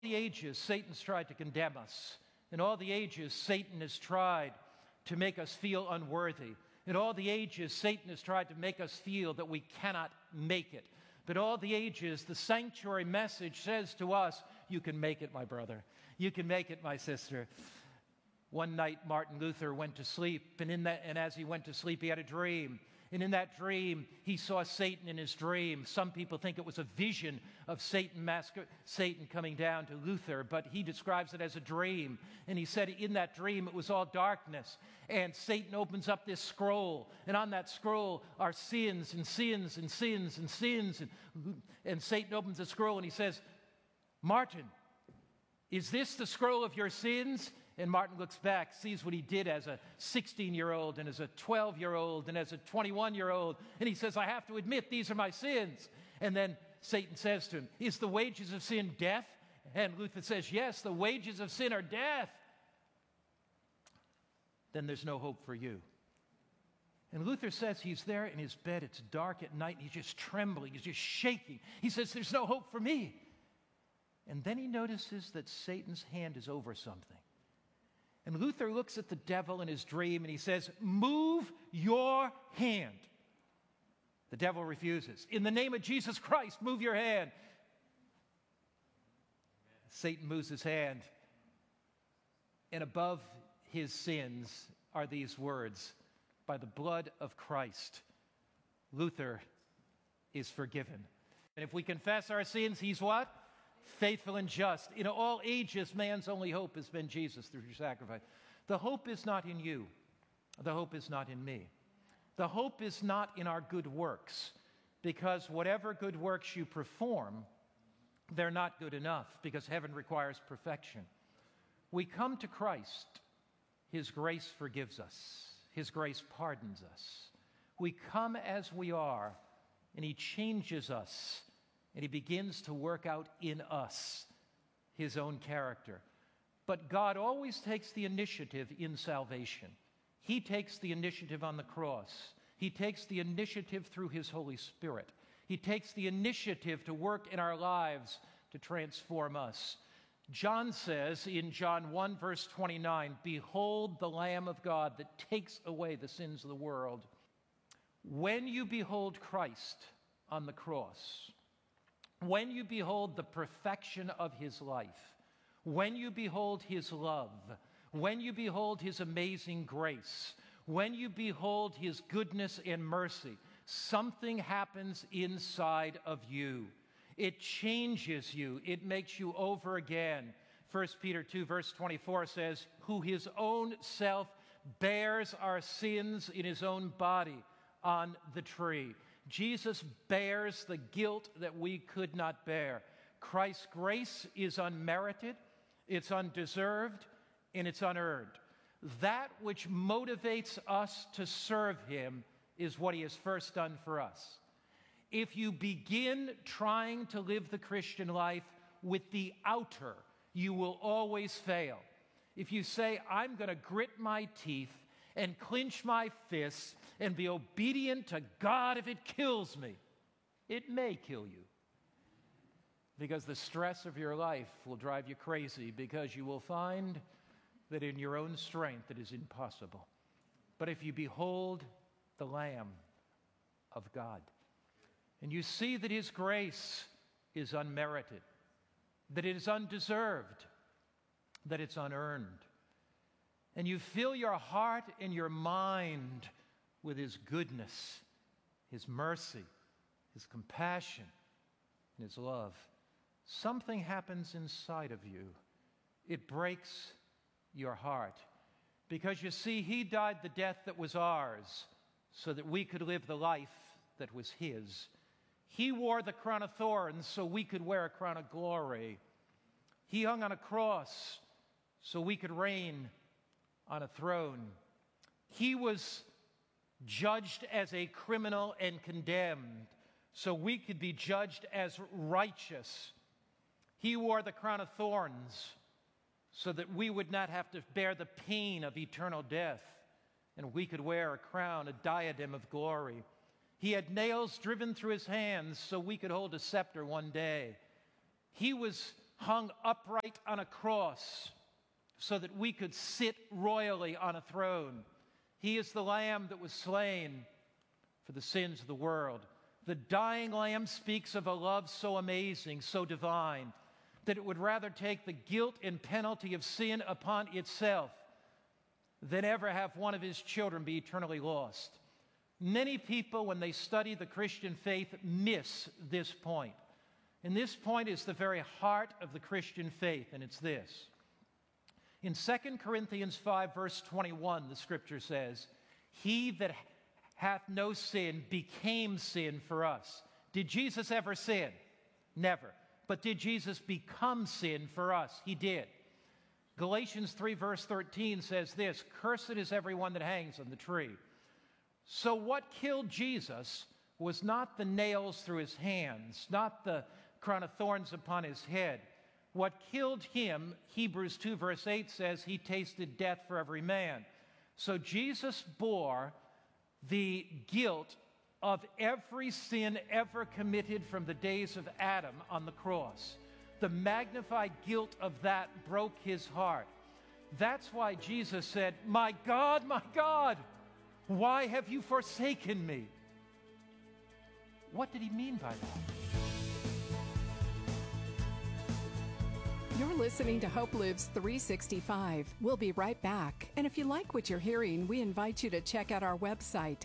the ages, Satan's tried to condemn us. In all the ages, Satan has tried to make us feel unworthy. In all the ages, Satan has tried to make us feel that we cannot make it. But all the ages, the sanctuary message says to us, you can make it, my brother. You can make it, my sister. One night, Martin Luther went to sleep, and as he went to sleep, he had a dream. And in that dream, he saw Satan in his dream. Some people think it was a vision of Satan coming down to Luther, but he describes it as a dream. And he said in that dream, it was all darkness. And Satan opens up this scroll, and on that scroll are sins and sins and sins and sins. And Satan opens the scroll, and he says, Martin, is this the scroll of your sins? And Martin looks back, sees what he did as a 16-year-old and as a 12-year-old and as a 21-year-old. And he says, I have to admit, these are my sins. And then Satan says to him, is the wages of sin death? And Luther says, yes, the wages of sin are death. Then there's no hope for you. And Luther says he's there in his bed. It's dark at night, and he's just trembling. He's just shaking. He says, there's no hope for me. And then he notices that Satan's hand is over something. And Luther looks at the devil in his dream and he says, move your hand. The devil refuses. In the name of Jesus Christ, move your hand. Satan moves his hand. And above his sins are these words, by the blood of Christ, Luther is forgiven. And if we confess our sins, he's what? Faithful and just. In all ages, man's only hope has been Jesus through his sacrifice. The hope is not in you. The hope is not in me. The hope is not in our good works, because whatever good works you perform, they're not good enough, because heaven requires perfection. We come to Christ. His grace forgives us. His grace pardons us. We come as we are, and he changes us. And he begins to work out in us his own character. But God always takes the initiative in salvation. He takes the initiative on the cross. He takes the initiative through his Holy Spirit. He takes the initiative to work in our lives to transform us. John says in John 1, verse 29, behold the Lamb of God that takes away the sins of the world. When you behold Christ on the cross, when you behold the perfection of his life, when you behold his love, when you behold his amazing grace, when you behold his goodness and mercy, something happens inside of you. It changes you. It makes you over again. 1 Peter 2, verse 24 says, who his own self bears our sins in his own body on the tree. Jesus bears the guilt that we could not bear. Christ's grace is unmerited, it's undeserved, and it's unearned. That which motivates us to serve him is what he has first done for us. If you begin trying to live the Christian life with the outer, you will always fail. If you say, I'm going to grit my teeth and clench my fists and be obedient to God if it kills me, it may kill you. Because the stress of your life will drive you crazy, because you will find that in your own strength it is impossible. But if you behold the Lamb of God, and you see that his grace is unmerited, that it is undeserved, that it's unearned, and you fill your heart and your mind with his goodness, his mercy, his compassion, and his love, something happens inside of you. It breaks your heart. Because you see, he died the death that was ours so that we could live the life that was his. He wore the crown of thorns so we could wear a crown of glory. He hung on a cross so we could reign on a throne. He was judged as a criminal and condemned so we could be judged as righteous. He wore the crown of thorns so that we would not have to bear the pain of eternal death, and we could wear a crown, a diadem of glory. He had nails driven through his hands so we could hold a scepter one day. He was hung upright on a cross so that we could sit royally on a throne. He is the Lamb that was slain for the sins of the world. The dying Lamb speaks of a love so amazing, so divine, that it would rather take the guilt and penalty of sin upon itself than ever have one of his children be eternally lost. Many people, when they study the Christian faith, miss this point. And this point is the very heart of the Christian faith, and it's this. In 2 Corinthians 5, verse 21, the scripture says, "He that hath no sin became sin for us." Did Jesus ever sin? Never. But did Jesus become sin for us? He did. Galatians 3, verse 13 says this, "Cursed is everyone that hangs on the tree." So what killed Jesus was not the nails through his hands, not the crown of thorns upon his head. What killed him, Hebrews 2, verse 8 says, he tasted death for every man. So Jesus bore the guilt of every sin ever committed from the days of Adam on the cross. The magnified guilt of that broke his heart. That's why Jesus said, my God, why have you forsaken me?" What did he mean by that? You're listening to Hope Lives 365. We'll be right back. And if you like what you're hearing, we invite you to check out our website,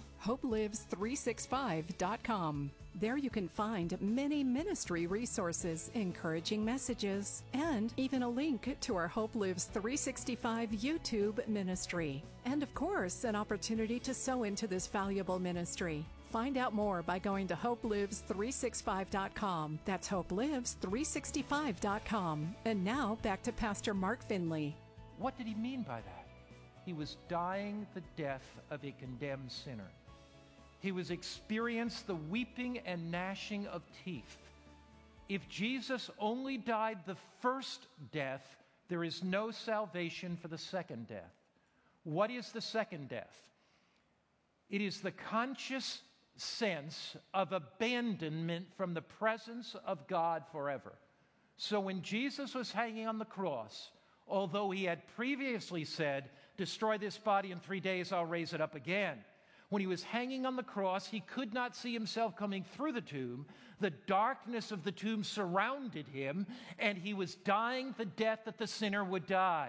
hopelives365.com. There you can find many ministry resources, encouraging messages, and even a link to our Hope Lives 365 YouTube ministry. And of course, an opportunity to sow into this valuable ministry. Find out more by going to hopelives365.com. That's hopelives365.com. And now back to Pastor Mark Finley. What did he mean by that? He was dying the death of a condemned sinner. He was experienced the weeping and gnashing of teeth. If Jesus only died the first death, there is no salvation for the second death. What is the second death? It is the conscious sense of abandonment from the presence of God forever. So when Jesus was hanging on the cross, although he had previously said, "Destroy this body in 3 days, I'll raise it up again," when he was hanging on the cross, he could not see himself coming through the tomb. The darkness of the tomb surrounded him, and he was dying the death that the sinner would die.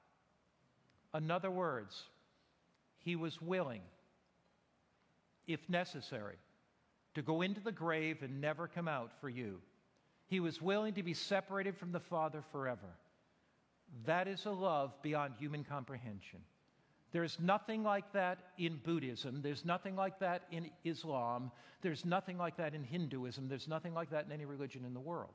In other words, he was willing, if necessary, to go into the grave and never come out for you. He was willing to be separated from the Father forever. That is a love beyond human comprehension. There's nothing like that in Buddhism. There's nothing like that in Islam. There's nothing like that in Hinduism. There's nothing like that in any religion in the world.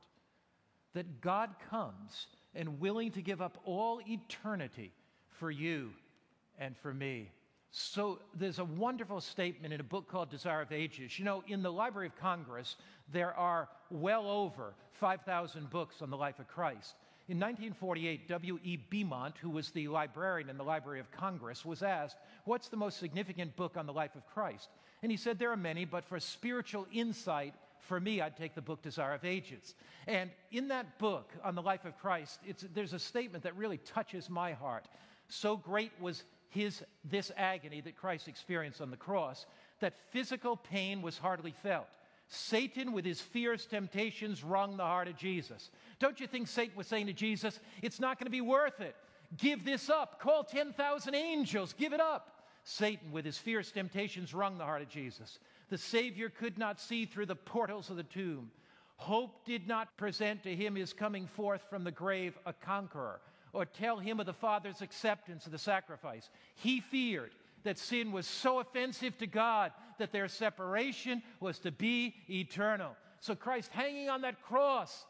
That God comes and willing to give up all eternity for you and for me. So there's a wonderful statement in a book called Desire of Ages. You know, in the Library of Congress, there are well over 5,000 books on the life of Christ. In 1948, W.E. Beaumont, who was the librarian in the Library of Congress, was asked, "What's the most significant book on the life of Christ?" And he said, "There are many, but for spiritual insight, for me, I'd take the book Desire of Ages." And in that book on the life of Christ, there's a statement that really touches my heart. So great was this agony that Christ experienced on the cross that physical pain was hardly felt. Satan, with his fierce temptations, wrung the heart of Jesus. Don't you think Satan was saying to Jesus, "It's not going to be worth it. Give this up. Call 10,000 angels. Give it up." Satan, with his fierce temptations, wrung the heart of Jesus. The Savior could not see through the portals of the tomb. Hope did not present to him his coming forth from the grave a conqueror, or tell him of the Father's acceptance of the sacrifice. He feared that sin was so offensive to God that their separation was to be eternal. So Christ hanging on that cross,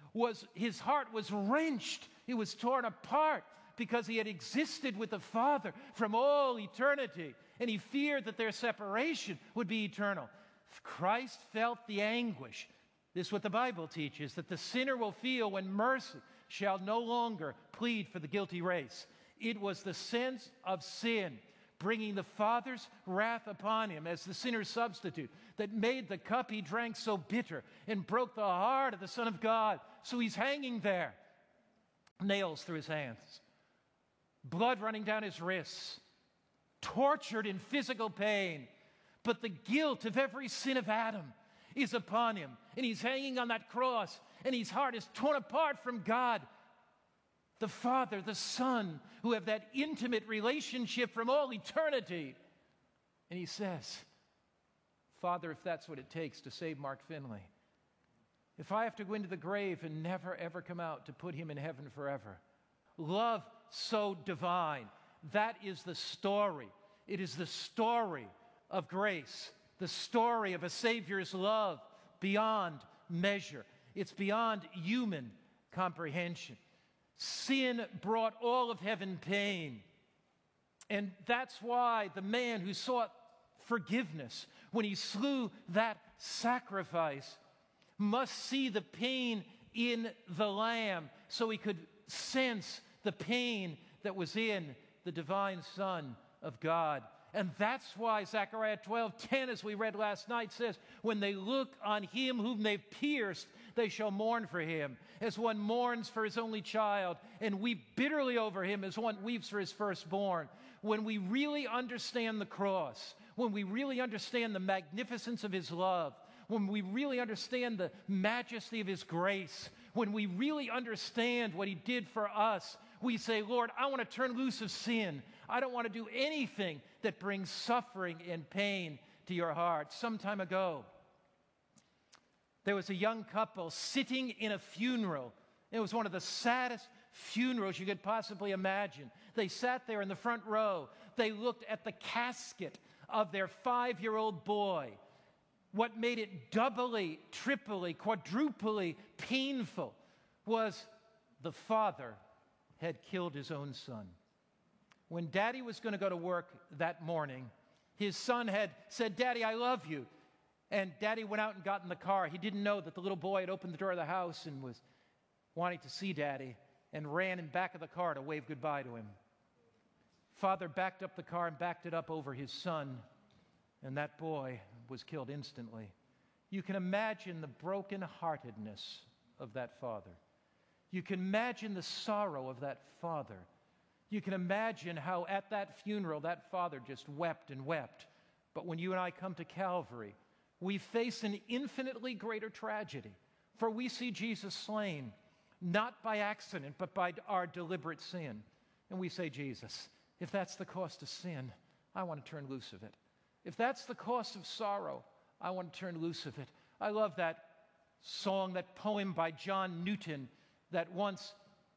his heart was wrenched. It was torn apart because he had existed with the Father from all eternity, and he feared that their separation would be eternal. Christ felt the anguish. This is what the Bible teaches, that the sinner will feel when mercy shall no longer plead for the guilty race. It was the sense of sin, bringing the Father's wrath upon him as the sinner's substitute, that made the cup he drank so bitter and broke the heart of the Son of God. So he's hanging there, nails through his hands, blood running down his wrists, tortured in physical pain. But the guilt of every sin of Adam is upon him, and he's hanging on that cross, and his heart is torn apart from God, the Father, the Son, who have that intimate relationship from all eternity. And he says, Father, if that's what it takes to save Mark Finley, if I have to go into the grave and never, ever come out to put him in heaven forever, love so divine, that is the story. It is the story of grace, the story of a Savior's love beyond measure. It's beyond human comprehension. Sin brought all of heaven pain. And that's why the man who sought forgiveness when he slew that sacrifice must see the pain in the Lamb so he could sense the pain that was in the divine Son of God. And that's why Zechariah 12:10, as we read last night, says, when they look on him whom they've pierced, they shall mourn for him, as one mourns for his only child, and weep bitterly over him as one weeps for his firstborn. When we really understand the cross, when we really understand the magnificence of his love, when we really understand the majesty of his grace, when we really understand what he did for us, we say, Lord, I want to turn loose of sin. I don't want to do anything that brings suffering and pain to your heart. Some time ago, there was a young couple sitting in a funeral. It was one of the saddest funerals you could possibly imagine. They sat there in the front row. They looked at the casket of their 5-year-old boy. What made it doubly, triply, quadruply painful was the father had killed his own son. When Daddy was going to go to work that morning, his son had said, Daddy, I love you. And Daddy went out and got in the car. He didn't know that the little boy had opened the door of the house and was wanting to see Daddy and ran in back of the car to wave goodbye to him. Father backed up the car and backed it up over his son, and that boy was killed instantly. You can imagine the brokenheartedness of that father. You can imagine the sorrow of that father. You can imagine how at that funeral that father just wept and wept. But when you and I come to Calvary, we face an infinitely greater tragedy. For we see Jesus slain, not by accident, but by our deliberate sin. And we say, Jesus, if that's the cost of sin, I want to turn loose of it. If that's the cost of sorrow, I want to turn loose of it. I love that song, that poem by John Newton, that once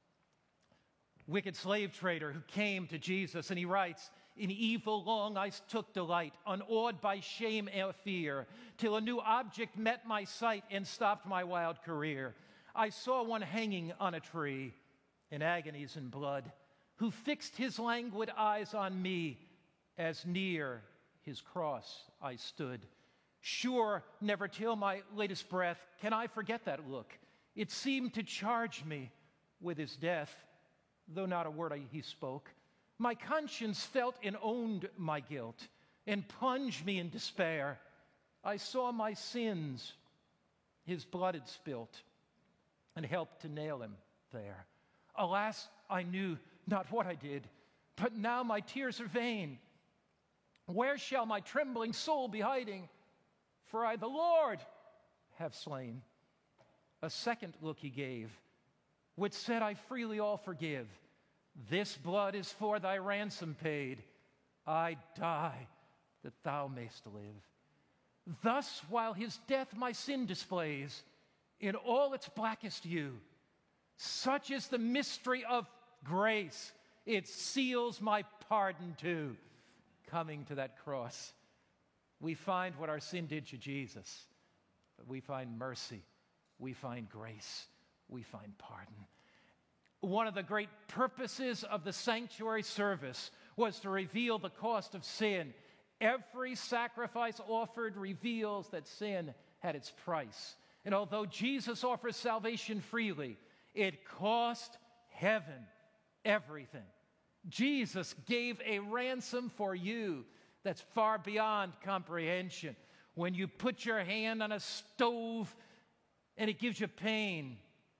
wicked slave trader who came to Jesus, and he writes, in evil long I took delight, unawed by shame and fear, till a new object met my sight and stopped my wild career. I saw one hanging on a tree in agonies and blood, who fixed his languid eyes on me as near his cross I stood. Sure, never till my latest breath can I forget that look. It seemed to charge me with his death, though not a word he spoke. My conscience felt and owned my guilt and plunged me in despair. I saw my sins, his blood had spilt, and helped to nail him there. Alas, I knew not what I did, but now my tears are vain. Where shall my trembling soul be hiding? For I, the Lord, have slain. A second look he gave, which said, I freely all forgive. This blood is for thy ransom paid. I die that thou mayst live. Thus, while his death my sin displays in all its blackest hue, such is the mystery of grace, it seals my pardon too. Coming to that cross, we find what our sin did to Jesus, but we find mercy, we find grace, we find pardon. One of the great purposes of the sanctuary service was to reveal the cost of sin. Every sacrifice offered reveals that sin had its price. And although Jesus offers salvation freely, it cost heaven everything. Jesus gave a ransom for you that's far beyond comprehension. When you put your hand on a stove and it gives you pain,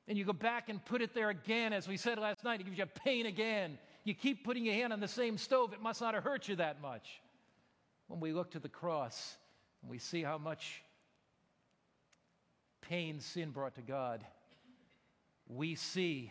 And you go back and put it there again, as we said last night, it gives you pain again. You keep putting your hand on the same stove, it must not have hurt you that much. When we look to the cross and we see how much pain sin brought to God, we see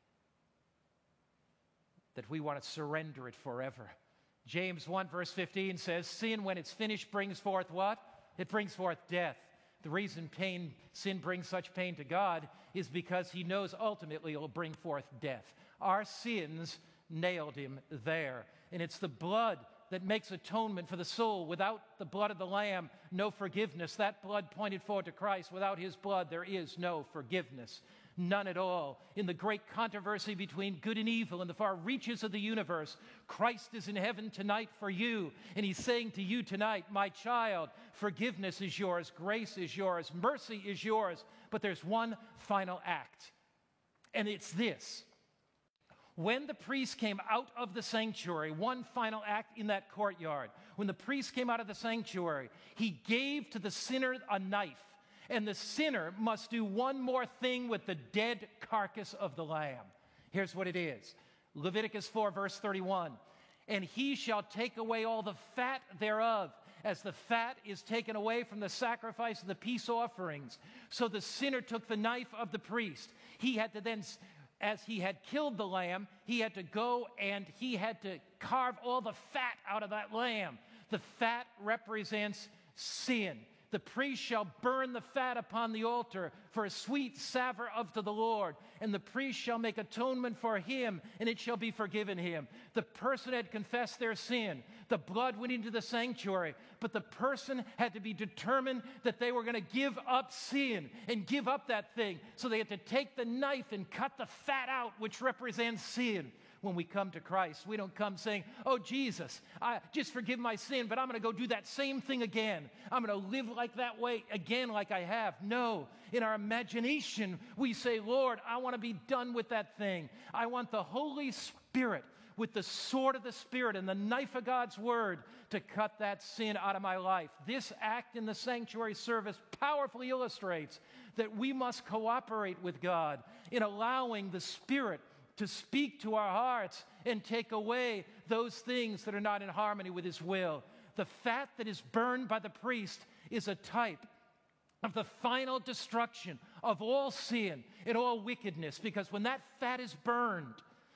that we want to surrender it forever. James 1 verse 15 says, sin when it's finished brings forth what? It brings forth death. The reason sin brings such pain to God is because he knows ultimately it will bring forth death. Our sins nailed him there. And it's the blood that makes atonement for the soul. Without the blood of the Lamb, no forgiveness. That blood pointed forward to Christ. Without his blood, there is no forgiveness. None at all. In the great controversy between good and evil in the far reaches of the universe, Christ is in heaven tonight for you. And he's saying to you tonight, my child, forgiveness is yours, grace is yours, mercy is yours. But there's one final act. And it's this. When the priest came out of the sanctuary, one final act in that courtyard, when the priest came out of the sanctuary, he gave to the sinner a knife. And the sinner must do one more thing with the dead carcass of the lamb. Here's what it is. Leviticus 4, verse 31. And he shall take away all the fat thereof, as the fat is taken away from the sacrifice of the peace offerings. So the sinner took the knife of the priest. He had to then, as he had killed the lamb, he had to go and he had to carve all the fat out of that lamb. The fat represents sin. The priest shall burn the fat upon the altar for a sweet savor unto the Lord. And the priest shall make atonement for him, and it shall be forgiven him. The person had confessed their sin. The blood went into the sanctuary. But the person had to be determined that they were going to give up sin and give up that thing. So they had to take the knife and cut the fat out, which represents sin. When we come to Christ, we don't come saying, oh, Jesus, just forgive my sin, but I'm going to go do that same thing again. I'm going to live like that way again like I have. No, in our imagination, we say, Lord, I want to be done with that thing. I want the Holy Spirit with the sword of the Spirit and the knife of God's Word to cut that sin out of my life. This act in the sanctuary service powerfully illustrates that we must cooperate with God in allowing the Spirit to speak to our hearts and take away those things that are not in harmony with his will. The fat that is burned by the priest is a type of the final destruction of all sin and all wickedness, because when that fat is burned,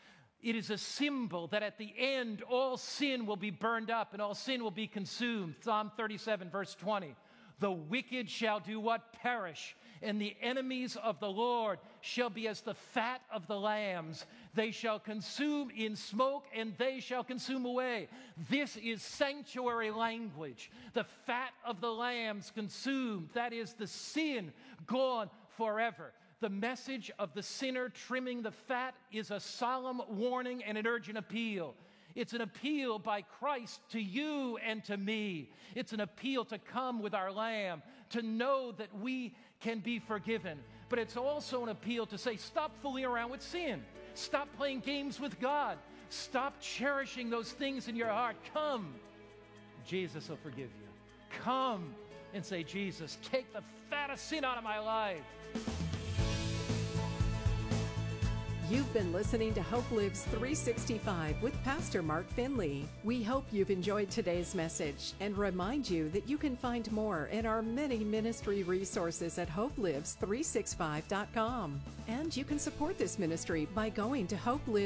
it is a symbol that at the end all sin will be burned up and all sin will be consumed. Psalm 37 verse 20. The wicked shall do what? Perish. And the enemies of the Lord shall be as the fat of the lambs. They shall consume in smoke, and they shall consume away. This is sanctuary language. The fat of the lambs consumed. That is the sin gone forever. The message of the sinner trimming the fat is a solemn warning and an urgent appeal. It's an appeal by Christ to you and to me. It's an appeal to come with our lamb, to know that we can be forgiven. But it's also an appeal to say, stop fooling around with sin. Stop playing games with God. Stop cherishing those things in your heart. Come. Jesus will forgive you. Come and say, Jesus, take the fat of sin out of my life. You've been listening to Hope Lives 365 with Pastor Mark Finley. We hope you've enjoyed today's message and remind you that you can find more in our many ministry resources at hopelives365.com. And you can support this ministry by going to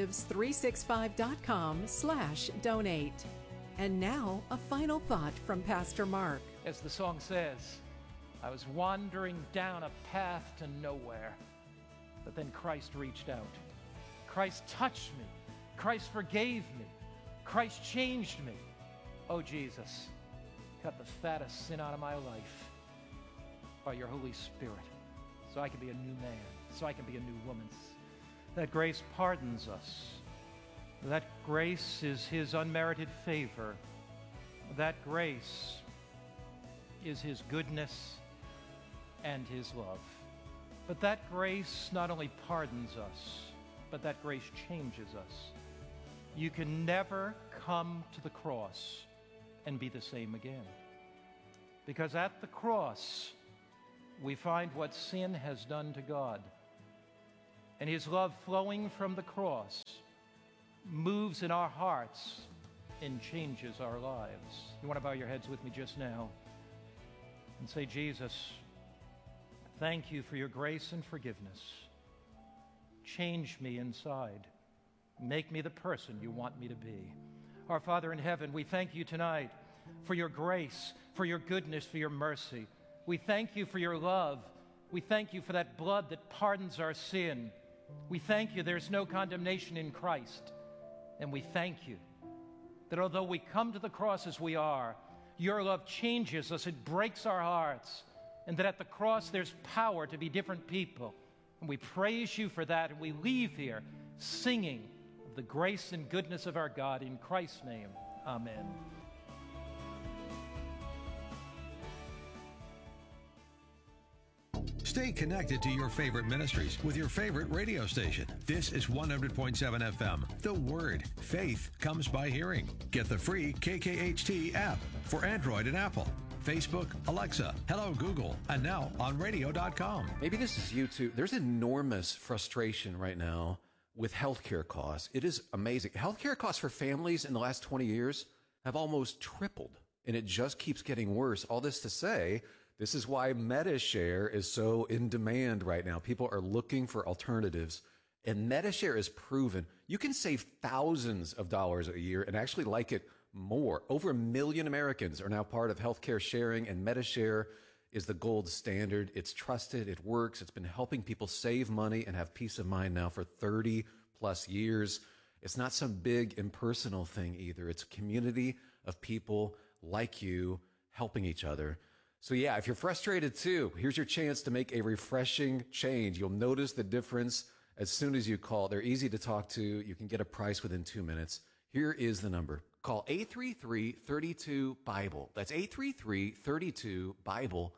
hopelives365.com/donate. And now, a final thought from Pastor Mark. As the song says, I was wandering down a path to nowhere, but then Christ reached out. Christ touched me. Christ forgave me. Christ changed me. Oh, Jesus, cut the fat of sin out of my life by your Holy Spirit so I can be a new man, so I can be a new woman. That grace pardons us. That grace is his unmerited favor. That grace is his goodness and his love. But that grace not only pardons us, but that grace changes us. You can never come to the cross and be the same again. Because at the cross, we find what sin has done to God. and his love flowing from the cross moves in our hearts and changes our lives. You want to bow your heads with me just now and say, Jesus, thank you for your grace and forgiveness. Change me inside. Make me the person you want me to be. Our Father in heaven, we thank you tonight for your grace, for your goodness, for your mercy. We thank you for your love. We thank you for that blood that pardons our sin. We thank you there's no condemnation in Christ. And we thank you that although we come to the cross as we are, your love changes us, it breaks our hearts, and that at the cross there's power to be different people. And we praise you for that, and we leave here singing of the grace and goodness of our God. In Christ's name, amen. Stay connected to your favorite ministries with your favorite radio station. This is 100.7 FM. The Word. Faith comes by hearing. Get the free KKHT app for Android and Apple. Facebook, Alexa, Hello Google, and now on radio.com. Maybe this is you too. There's enormous frustration right now with healthcare costs. It is amazing. Healthcare costs for families in the last 20 years have almost tripled, and it just keeps getting worse. All this to say, this is why MediShare is so in demand right now. People are looking for alternatives, and MediShare is proven. You can save thousands of dollars a year and actually like it more. Over 1 million Americans are now part of healthcare sharing, and MediShare is the gold standard. It's trusted. It works. It's been helping people save money and have peace of mind now for 30 plus years. It's not some big impersonal thing either. It's a community of people like you helping each other. So yeah, if you're frustrated too, here's your chance to make a refreshing change. You'll notice the difference as soon as you call. They're easy to talk to. You can get a price within 2 minutes. Here is the number. Call 833-32-BIBLE. That's 833-32-BIBLE.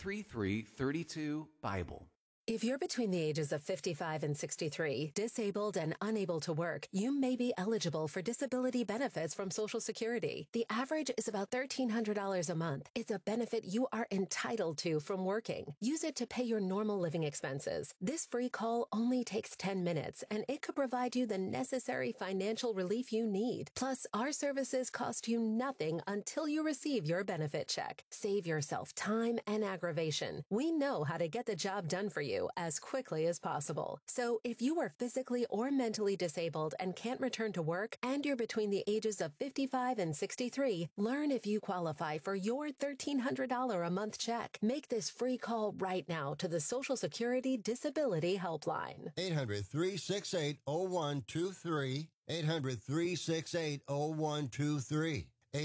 833-32-BIBLE. If you're between the ages of 55 and 63, disabled and unable to work, you may be eligible for disability benefits from Social Security. The average is about $1,300 a month. It's a benefit you are entitled to from working. Use it to pay your normal living expenses. This free call only takes 10 minutes, and it could provide you the necessary financial relief you need. Plus, our services cost you nothing until you receive your benefit check. Save yourself time and aggravation. We know how to get the job done for you as quickly as possible. So if you are physically or mentally disabled and can't return to work, and you're between the ages of 55 and 63, learn if you qualify for your $1,300 a month check. Make this free call right now to the Social Security Disability Helpline. 800-368-0123. 800-368-0123.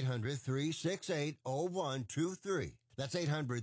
800-368-0123. That's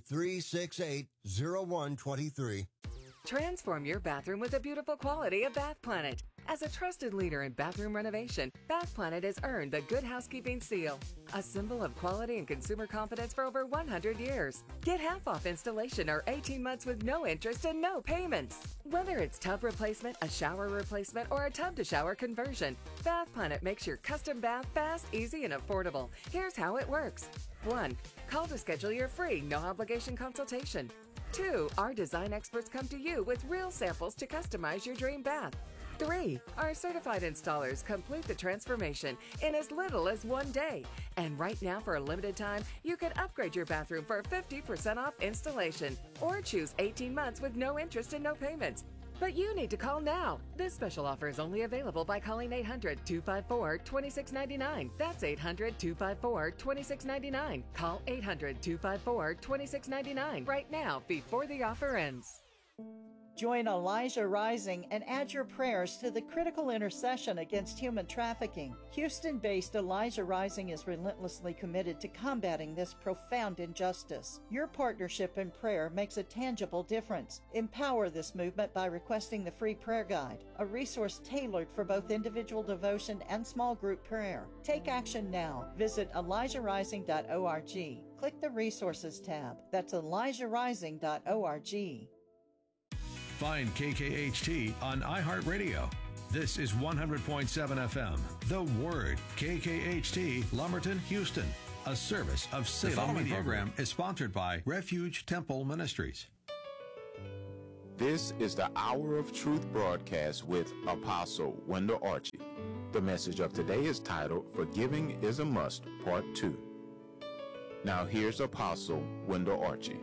800-368-0123. Transform your bathroom with the beautiful quality of Bath Planet. As a trusted leader in bathroom renovation, Bath Planet has earned the Good Housekeeping seal, a symbol of quality and consumer confidence for over 100 years. Get half off installation or 18 months with no interest and no payments. Whether it's tub replacement, a shower replacement, or a tub-to-shower conversion, Bath Planet makes your custom bath fast, easy, and affordable. Here's how it works. 1. Call to schedule your free, no-obligation consultation. 2. Our design experts come to you with real samples to customize your dream bath. 3. Our certified installers complete the transformation in as little as 1 day. And right now, for a limited time, you can upgrade your bathroom for 50% off installation or choose 18 months with no interest and no payments. But you need to call now. This special offer is only available by calling 800-254-2699. That's 800-254-2699. Call 800-254-2699 right now before the offer ends. Join Elijah Rising and add your prayers to the critical intercession against human trafficking. Houston-based Elijah Rising is relentlessly committed to combating this profound injustice. Your partnership in prayer makes a tangible difference. Empower this movement by requesting the free prayer guide, a resource tailored for both individual devotion and small group prayer. Take action now. Visit ElijahRising.org. Click the Resources tab. That's ElijahRising.org. Find KKHT on iHeartRadio. This is 100.7 FM. The Word. KKHT, Lumberton, Houston. A service of Salem. The following program is sponsored by Refuge Temple Ministries. This is the Hour of Truth broadcast with Apostle Wendell Archie. The message of today is titled, Forgiving is a Must, Part 2. Now here's Apostle Wendell Archie.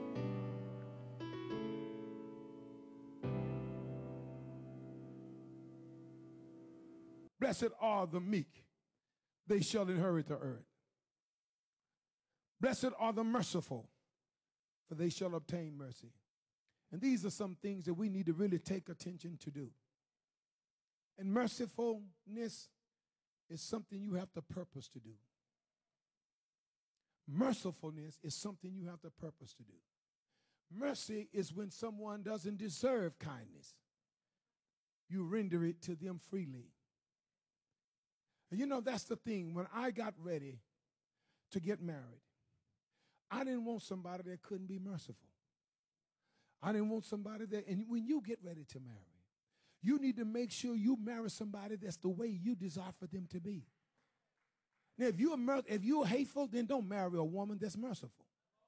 Blessed are the meek, they shall inherit the earth. Blessed are the merciful, for they shall obtain mercy. And these are some things that we need to really take attention to do. And mercifulness is something you have to purpose to do. Mercifulness is something you have to purpose to do. Mercy is when someone doesn't deserve kindness. You render it to them freely. And you know, that's the thing. When I got ready to get married, I didn't want somebody that couldn't be merciful. I didn't want somebody that, and when you get ready to marry, you need to make sure you marry somebody that's the way you desire for them to be. Now, if you're hateful, then don't marry a woman that's merciful.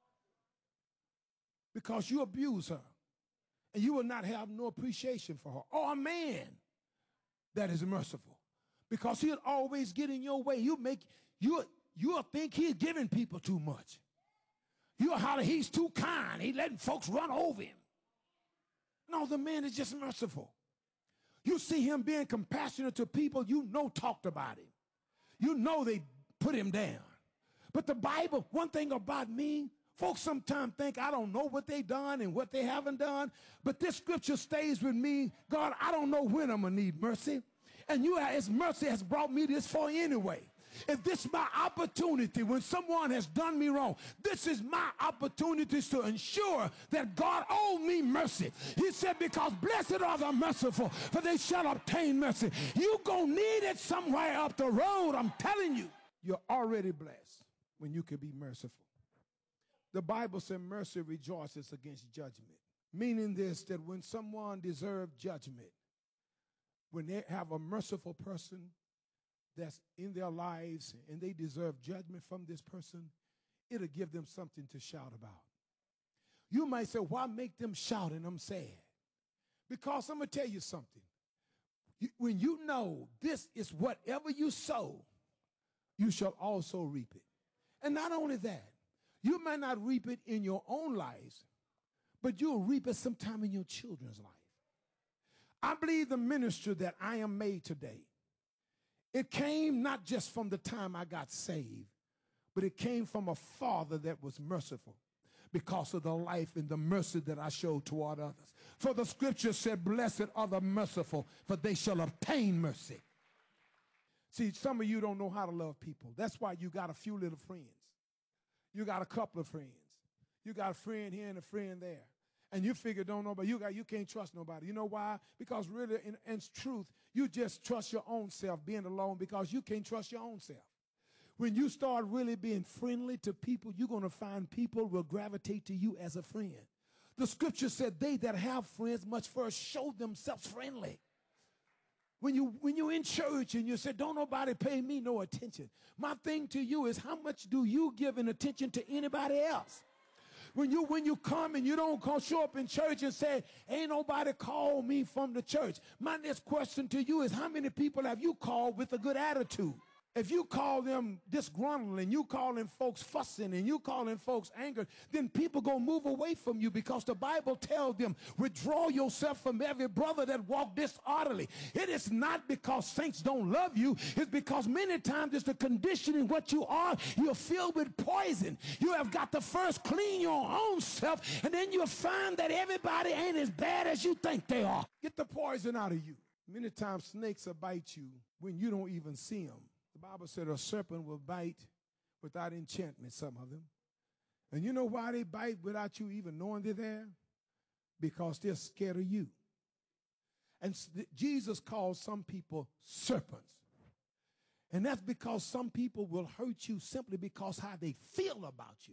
Because you abuse her, and you will not have no appreciation for her. Or a man that is merciful, because he'll always get in your way. You'll think he's giving people too much. You'll holler, he's too kind. He's letting folks run over him. No, the man is just merciful. You see him being compassionate to people you know talked about him. You know they put him down. But the Bible, one thing about me, folks sometimes think I don't know what they done and what they haven't done. But this scripture stays with me. God, I don't know when I'm going to need mercy. And His mercy has brought me this far anyway. If this is my opportunity, when someone has done me wrong, this is my opportunity to ensure that God owes me mercy. He said, because blessed are the merciful, for they shall obtain mercy. You're going to need it somewhere up the road, I'm telling you. You're already blessed when you can be merciful. The Bible said mercy rejoices against judgment, meaning this, that when someone deserves judgment, when they have a merciful person that's in their lives and they deserve judgment from this person, it'll give them something to shout about. You might say, why make them shout and I'm sad? Because I'm going to tell you something. When you know this is whatever you sow, you shall also reap it. And not only that, you might not reap it in your own lives, but you'll reap it sometime in your children's life. I believe the ministry that I am made today, it came not just from the time I got saved, but it came from a father that was merciful because of the life and the mercy that I showed toward others. For the scripture said, blessed are the merciful, for they shall obtain mercy. See, some of you don't know how to love people. That's why you got a few little friends. You got a couple of friends. You got a friend here and a friend there. And you figure don't know, but you can't trust nobody. You know why? Because really, in truth, you just trust your own self being alone because you can't trust your own self. When you start really being friendly to people, you're going to find people will gravitate to you as a friend. The scripture said they that have friends must first show themselves friendly. When you're in church and you say, don't nobody pay me no attention. My thing to you is, how much do you give an attention to anybody else? When you come and you don't show up in church and say, ain't nobody called me from the church. My next question to you is, how many people have you called with a good attitude? If you call them disgruntled and you calling folks fussing and you calling folks angry, then people going to move away from you because the Bible tells them, withdraw yourself from every brother that walk disorderly. It is not because saints don't love you. It's because many times it's the condition in what you are. You're filled with poison. You have got to first clean your own self, and then you'll find that everybody ain't as bad as you think they are. Get the poison out of you. Many times snakes will bite you when you don't even see them. The Bible said a serpent will bite without enchantment, some of them. And you know why they bite without you even knowing they're there? Because they're scared of you. And Jesus called some people serpents. And that's because some people will hurt you simply because how they feel about you.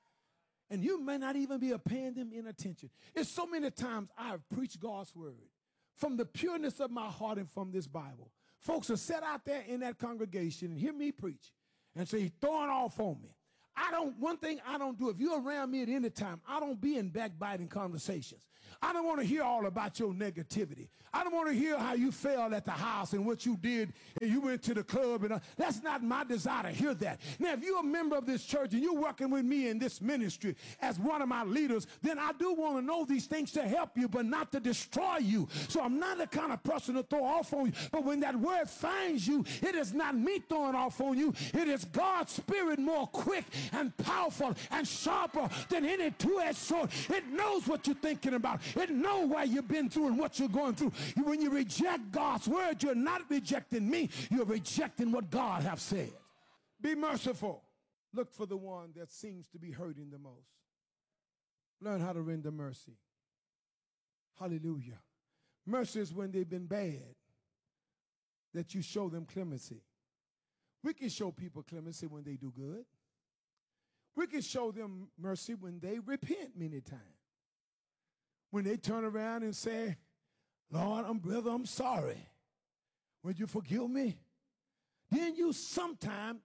And you may not even be paying them any attention. It's so many times I've preached God's word from the pureness of my heart and from this Bible. Folks will sit out there in that congregation and hear me preach and say, he's throwing off on me. One thing I don't do, if you're around me at any time, I don't be in backbiting conversations. I don't want to hear all about your negativity. I don't want to hear how you failed at the house and what you did and you went to the club. And that's not my desire to hear that. Now, if you're a member of this church and you're working with me in this ministry as one of my leaders, then I do want to know these things to help you, but not to destroy you. So I'm not the kind of person to throw off on you. But when that word finds you, it is not me throwing off on you. It is God's Spirit more quick and powerful and sharper than any two-edged sword. It knows what you're thinking about. It knows why you've been through and what you're going through. When you reject God's word, you're not rejecting me. You're rejecting what God has said. Be merciful. Look for the one that seems to be hurting the most. Learn how to render mercy. Hallelujah. Mercy is when they've been bad, that you show them clemency. We can show people clemency when they do good. We can show them mercy when they repent many times. When they turn around and say, Lord, I'm sorry. Would you forgive me? Then you sometime,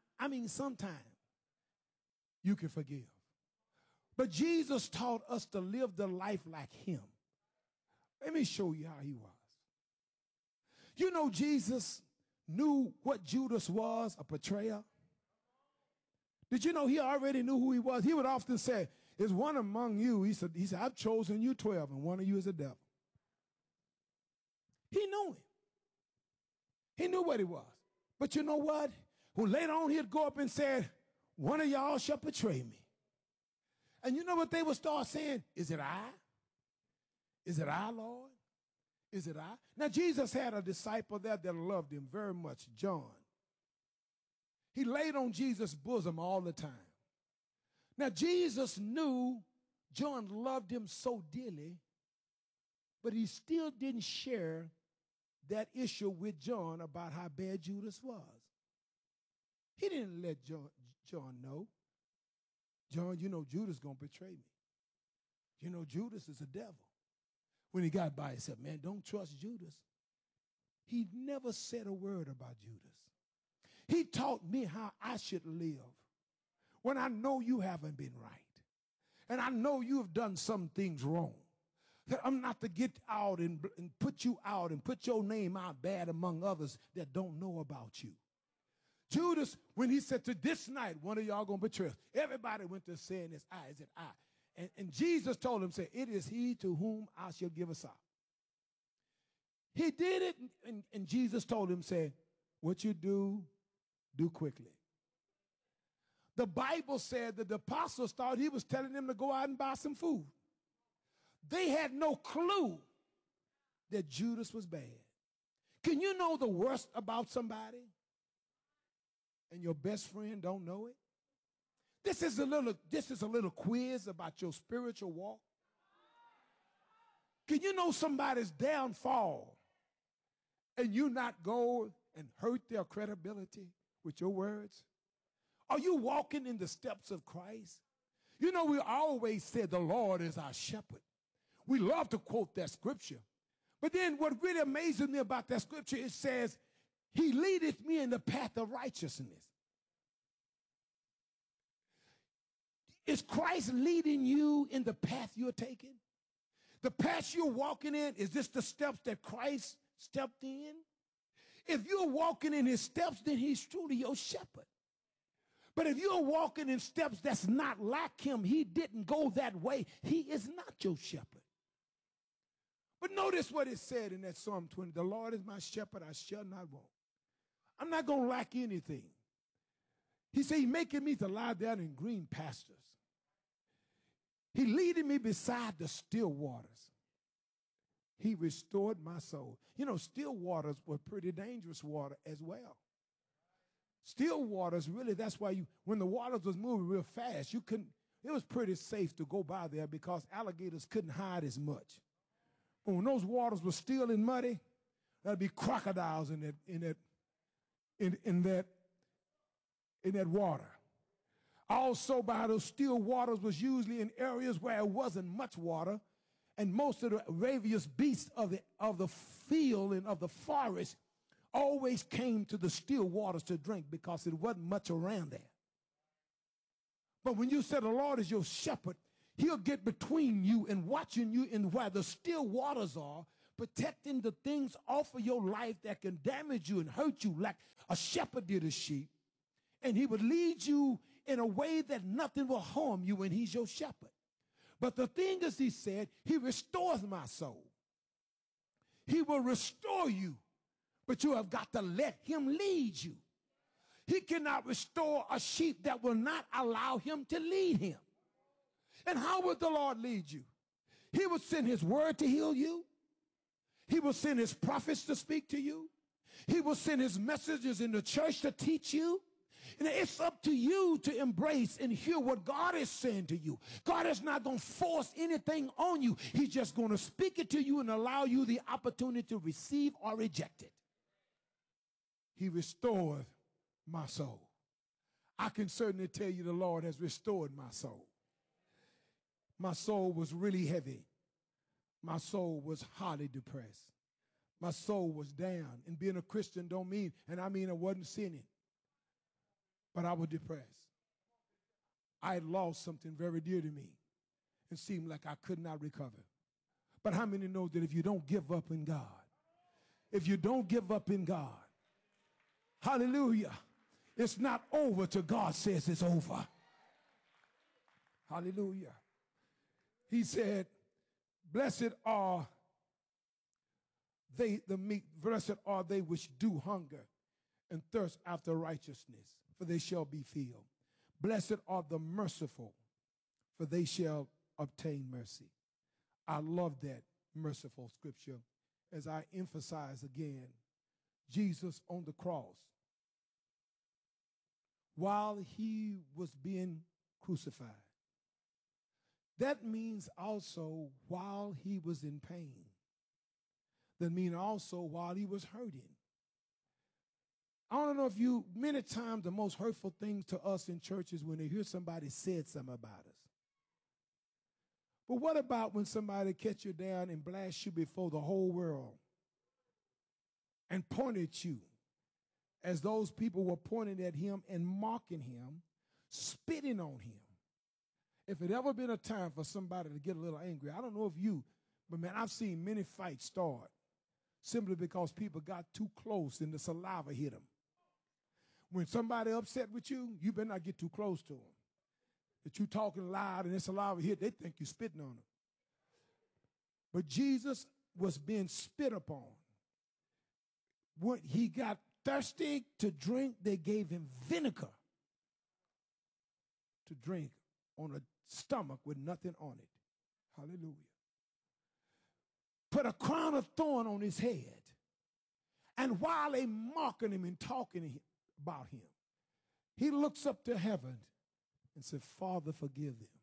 you can forgive. But Jesus taught us to live the life like him. Let me show you how he was. You know, Jesus knew what Judas was, a betrayer. Did you know he already knew who he was? He would often say, is one among you, he said, I've chosen you 12, and one of you is a devil. He knew him. He knew what he was. But you know what? Well, later on, he'd go up and say, one of y'all shall betray me. And you know what they would start saying? Is it I? Is it I, Lord? Is it I? Now, Jesus had a disciple there that loved him very much, John. He laid on Jesus' bosom all the time. Now, Jesus knew John loved him so dearly, but he still didn't share that issue with John about how bad Judas was. He didn't let John know. John, you know Judas going to betray me. You know Judas is a devil. When he got by, he said, man, don't trust Judas. He never said a word about Judas. He taught me how I should live when I know you haven't been right. And I know you have done some things wrong. That I'm not to get out and put you out and put your name out bad among others that don't know about you. Judas, when he said to this night, one of y'all going to betray us, everybody went to saying this, I, is it I? And Jesus told him, say, it is he to whom I shall give a sign. He did it, and Jesus told him, say, what you do quickly. The Bible said that the apostles thought he was telling them to go out and buy some food. They had no clue that Judas was bad. Can you know the worst about somebody and your best friend don't know it? This is a little quiz about your spiritual walk. Can you know somebody's downfall and you not go and hurt their credibility with your words? Are you walking in the steps of Christ? You know, we always said the Lord is our shepherd. We love to quote that scripture. But then what really amazes me about that scripture, it says, he leadeth me in the path of righteousness. Is Christ leading you in the path you're taking? The path you're walking in, is this the steps that Christ stepped in? If you're walking in his steps, then he's truly your shepherd. But if you're walking in steps that's not like him, he didn't go that way, he is not your shepherd. But notice what it said in that Psalm 20. The Lord is my shepherd, I shall not want. I'm not going to lack anything. He said, he making me to lie down in green pastures. He leading me beside the still waters. He restored my soul. You know, still waters were pretty dangerous water as well. Still waters, really, that's why when the waters was moving real fast, it was pretty safe to go by there because alligators couldn't hide as much. But when those waters were still and muddy, there'd be crocodiles in that water. Also, by those still waters was usually in areas where it wasn't much water, and most of the ravenous beasts of the field and of the forest always came to the still waters to drink because it wasn't much around there. But when you say the Lord is your shepherd, he'll get between you and watching you in where the still waters are, protecting the things off of your life that can damage you and hurt you like a shepherd did a sheep. And he would lead you in a way that nothing will harm you when he's your shepherd. But the thing is, he said, he restores my soul. He will restore you, but you have got to let him lead you. He cannot restore a sheep that will not allow him to lead him. And how would the Lord lead you? He would send his word to heal you. He will send his prophets to speak to you. He will send his messengers in the church to teach you. And it's up to you to embrace and hear what God is saying to you. God is not going to force anything on you. He's just going to speak it to you and allow you the opportunity to receive or reject it. He restored my soul. I can certainly tell you the Lord has restored my soul. My soul was really heavy. My soul was highly depressed. My soul was down. And being a Christian don't mean, and I mean I wasn't sinning, but I was depressed. I had lost something very dear to me. It seemed like I could not recover. But how many know that if you don't give up in God, if you don't give up in God, hallelujah, it's not over till God says it's over. Hallelujah. He said, blessed are they, the meek, blessed are they which do hunger and thirst after righteousness, for they shall be filled. Blessed are the merciful, for they shall obtain mercy. I love that merciful scripture. As I emphasize again, Jesus on the cross, while he was being crucified, that means also while he was in pain. That means also while he was hurting. I don't know if you, many times the most hurtful things to us in church is when they hear somebody said something about us. But what about when somebody catch you down and blast you before the whole world and point at you as those people were pointing at him and mocking him, spitting on him? If it ever been a time for somebody to get a little angry, I don't know if you, but man, I've seen many fights start simply because people got too close and the saliva hit them. When somebody upset with you, you better not get too close to them. That you talking loud and the saliva hit, they think you spitting on them. But Jesus was being spit upon. When he got thirsty to drink, they gave him vinegar to drink on a stomach with nothing on it. Hallelujah. Put a crown of thorn on his head. And while they mocking him and talking about him, he looks up to heaven and said, Father, forgive them,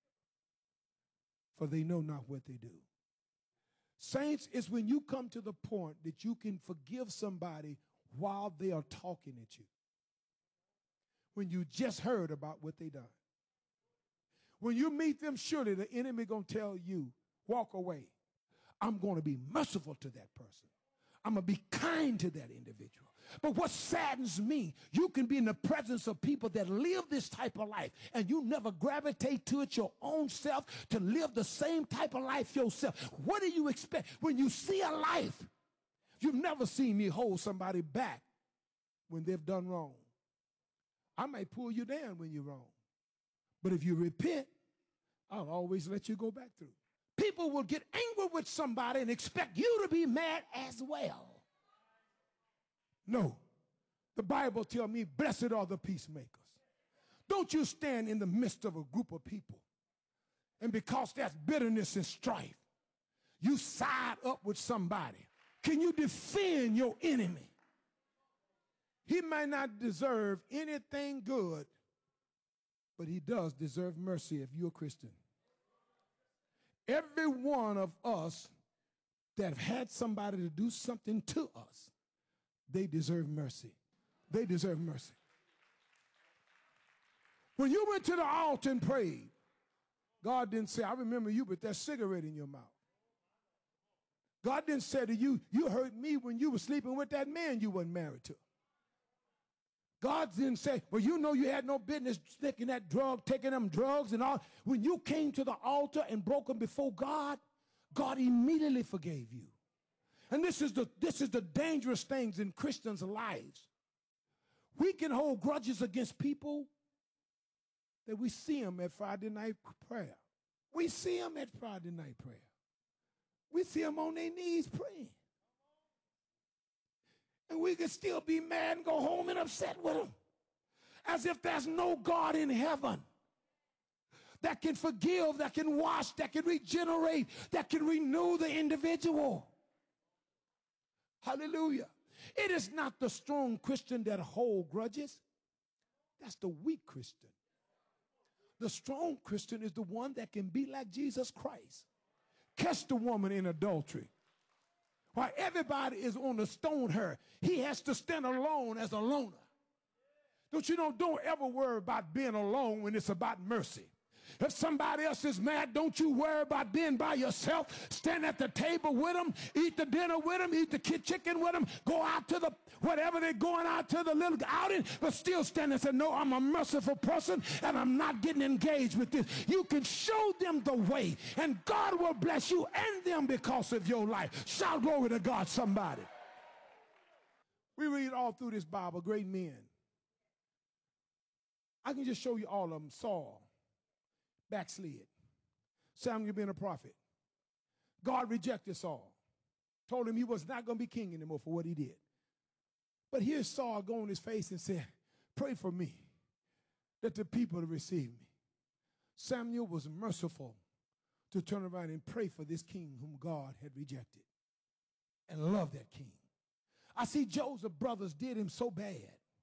for they know not what they do. Saints, it's when you come to the point that you can forgive somebody while they are talking at you. When you just heard about what they done. When you meet them, surely the enemy going to tell you, walk away. I'm going to be merciful to that person. I'm going to be kind to that individual. But what saddens me, you can be in the presence of people that live this type of life and you never gravitate to it your own self to live the same type of life yourself. What do you expect? When you see a life, you've never seen me hold somebody back when they've done wrong. I might pull you down when you're wrong. But if you repent, I'll always let you go back through. People will get angry with somebody and expect you to be mad as well. No. The Bible tells me, blessed are the peacemakers. Don't you stand in the midst of a group of people, and because there's bitterness and strife, you side up with somebody. Can you defend your enemy? He might not deserve anything good, but he does deserve mercy if you're a Christian. Every one of us that have had somebody to do something to us, they deserve mercy. They deserve mercy. When you went to the altar and prayed, God didn't say, I remember you with that cigarette in your mouth. God didn't say to you, you hurt me when you were sleeping with that man you weren't married to. God didn't say, well, you know you had no business taking them drugs and all. When you came to the altar and broke them before God, God immediately forgave you. And this is the dangerous things in Christians' lives. We can hold grudges against people that we see them at Friday night prayer. We see them at Friday night prayer. We see them on their knees praying. And we can still be mad and go home and upset with them. As if there's no God in heaven that can forgive, that can wash, that can regenerate, that can renew the individual. Hallelujah. It is not the strong Christian that hold grudges. That's the weak Christian. The strong Christian is the one that can be like Jesus Christ. Catch the woman in adultery. While everybody is on the stone her, he has to stand alone as a loner. Don't ever worry about being alone when it's about mercy. If somebody else is mad, don't you worry about being by yourself. Stand at the table with them, eat the dinner with them, eat the chicken with them, go out to the, whatever they're going out to, the little outing, but still stand and say, no, I'm a merciful person and I'm not getting engaged with this. You can show them the way and God will bless you and them because of your life. Shout glory to God, somebody. We read all through this Bible, great men. I can just show you all of them. Saul backslid. Samuel being a prophet. God rejected Saul. Told him he was not going to be king anymore for what he did. But here's Saul go on his face and said, pray for me that the people receive me. Samuel was merciful to turn around and pray for this king whom God had rejected and love that king. I see Joseph's brothers did him so bad.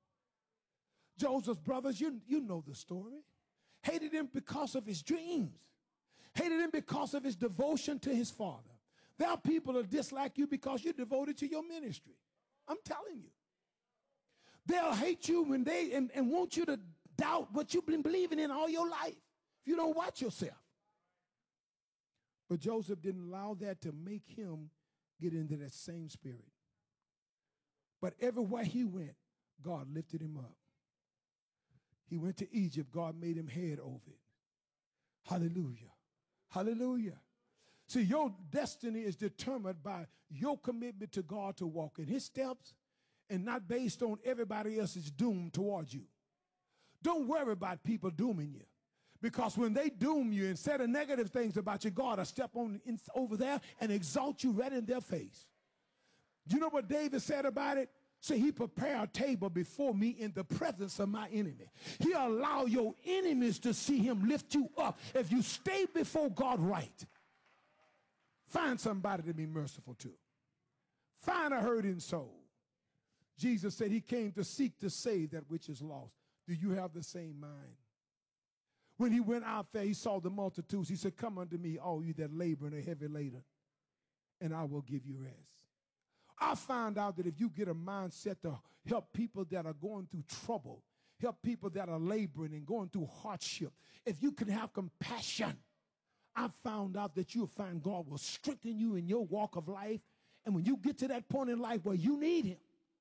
Joseph's brothers, you know the story. Hated him because of his dreams. Hated him because of his devotion to his father. There are people that dislike you because you're devoted to your ministry. I'm telling you. They'll hate you when and want you to doubt what you've been believing in all your life if you don't watch yourself. But Joseph didn't allow that to make him get into that same spirit. But everywhere he went, God lifted him up. He went to Egypt. God made him head over it. Hallelujah. Hallelujah. See, your destiny is determined by your commitment to God to walk in his steps and not based on everybody else's doom towards you. Don't worry about people dooming you. Because when they doom you and say the negative things about you, God will step on over there and exalt you right in their face. Do you know what David said about it? Say, he prepared a table before me in the presence of my enemy. He allow your enemies to see him lift you up if you stay before God right. Find somebody to be merciful to. Find a hurting soul. Jesus said he came to seek to save that which is lost. Do you have the same mind? When he went out there, he saw the multitudes. He said, come unto me, all you that labor and are heavy laden, and I will give you rest. I found out that if you get a mindset to help people that are going through trouble, help people that are laboring and going through hardship, if you can have compassion, I found out that you'll find God will strengthen you in your walk of life. And when you get to that point in life where you need him,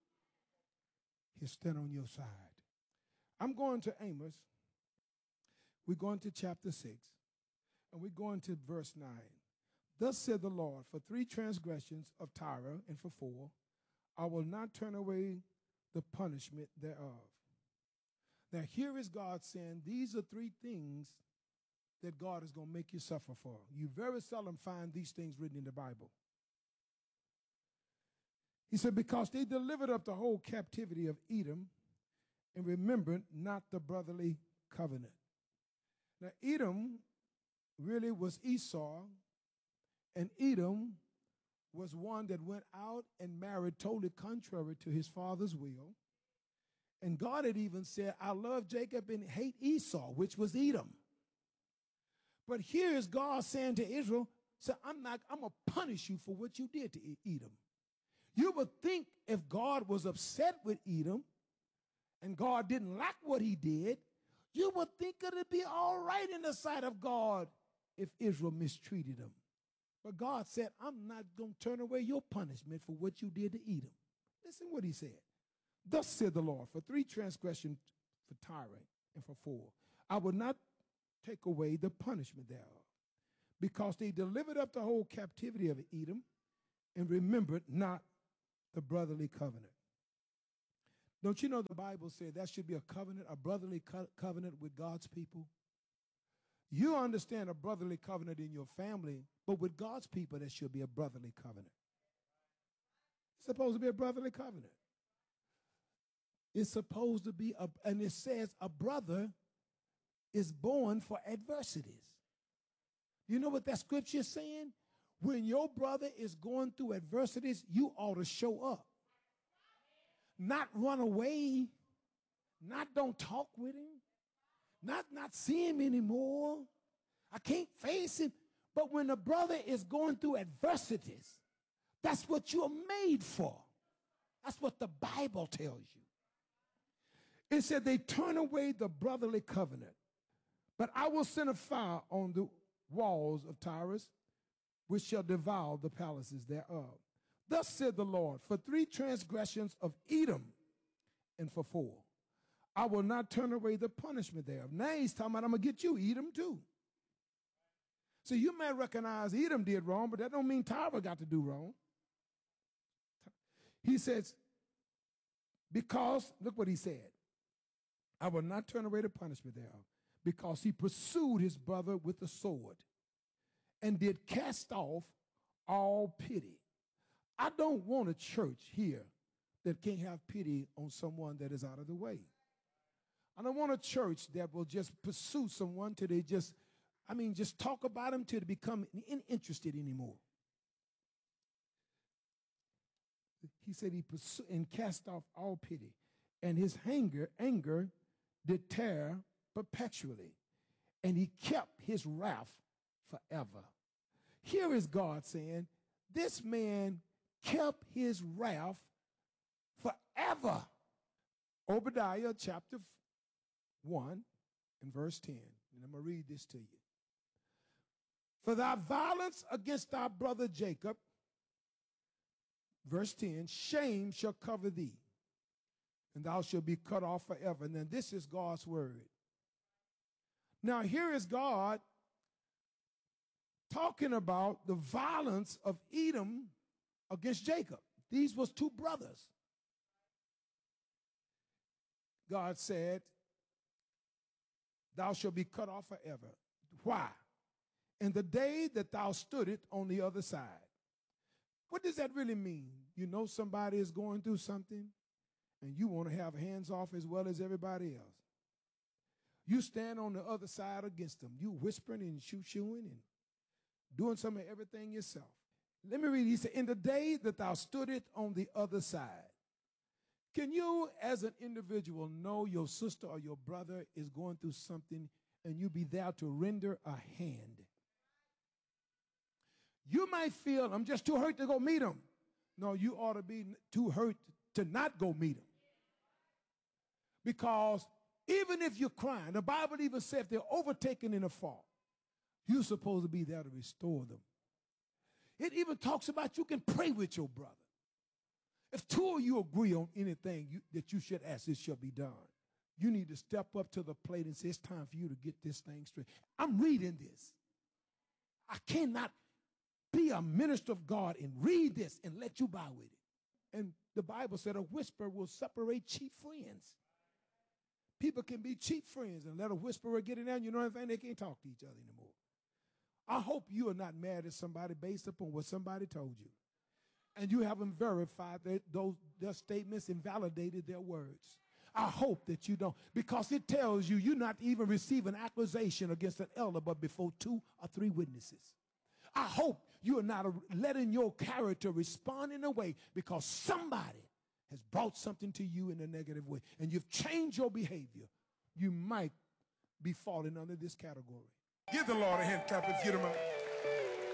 he'll stand on your side. I'm going to Amos. We're going to chapter 6, and we're going to verse 9. Thus said the Lord, for 3 transgressions of Tyre, and for 4, I will not turn away the punishment thereof. Now here is God saying, these are 3 things that God is going to make you suffer for. You very seldom find these things written in the Bible. He said, because they delivered up the whole captivity of Edom and remembered not the brotherly covenant. Now Edom really was Esau, and Edom was one that went out and married totally contrary to his father's will. And God had even said, I love Jacob and hate Esau, which was Edom. But here is God saying to Israel, so I'm going to punish you for what you did to Edom. You would think if God was upset with Edom and God didn't like what he did, you would think it would be all right in the sight of God if Israel mistreated him. But God said, I'm not going to turn away your punishment for what you did to Edom. Listen what he said. Thus said the Lord, for 3 transgressions for Tyre and for 4, I will not take away the punishment thereof, because they delivered up the whole captivity of Edom and remembered not the brotherly covenant. Don't you know the Bible said that should be a covenant, a brotherly covenant with God's people? You understand a brotherly covenant in your family, but with God's people, there should be a brotherly covenant. It's supposed to be a brotherly covenant. It's supposed to be, and it says a brother is born for adversities. You know what that scripture is saying? When your brother is going through adversities, you ought to show up. Not run away, not don't talk with him, not see him anymore. I can't face him. But when a brother is going through adversities, that's what you're made for. That's what the Bible tells you. It said they turn away the brotherly covenant. But I will send a fire on the walls of Tyrus, which shall devour the palaces thereof. Thus said the Lord, for 3 transgressions of Edom, and for 4, I will not turn away the punishment thereof. Now he's talking about, I'm going to get you, Edom, too. So you may recognize Edom did wrong, but that don't mean Tyre got to do wrong. He says, because, look what he said, I will not turn away the punishment thereof, because he pursued his brother with the sword and did cast off all pity. I don't want a church here that can't have pity on someone that is out of the way. I don't want a church that will just pursue someone till they just talk about them till they become uninterested anymore. He said he pursued and cast off all pity, and his anger did tear perpetually, and he kept his wrath forever. Here is God saying, this man kept his wrath forever. Obadiah chapter 1 and verse 10. And I'm going to read this to you. For thy violence against thy brother Jacob, verse 10, shame shall cover thee, and thou shalt be cut off forever. And then this is God's word. Now here is God talking about the violence of Edom against Jacob. These was 2 brothers. God said, thou shalt be cut off forever. Why? In the day that thou stoodest on the other side. What does that really mean? You know somebody is going through something, and you want to have hands off as well as everybody else. You stand on the other side against them. You whispering and shoo-shooing and doing some of everything yourself. Let me read. He said, in the day that thou stoodest on the other side. Can you, as an individual, know your sister or your brother is going through something and you be there to render a hand? You might feel, I'm just too hurt to go meet him. No, you ought to be too hurt to not go meet him. Because even if you're crying, the Bible even says if they're overtaken in a fault, you're supposed to be there to restore them. It even talks about you can pray with your brother. If 2 of you agree on anything that you should ask, it shall be done. You need to step up to the plate and say, it's time for you to get this thing straight. I'm reading this. I cannot be a minister of God and read this and let you by with it. And the Bible said a whisper will separate cheap friends. People can be cheap friends and let a whisperer get in there, and you know anything, they can't talk to each other anymore. I hope you are not mad at somebody based upon what somebody told you. And you haven't verified that their statements and validated their words. I hope that you don't, because it tells you you're not even receiving accusation against an elder but before 2 or 3 witnesses. I hope you are not letting your character respond in a way because somebody has brought something to you in a negative way and you've changed your behavior. You might be falling under this category. Give the Lord a hand clap if you don't mind.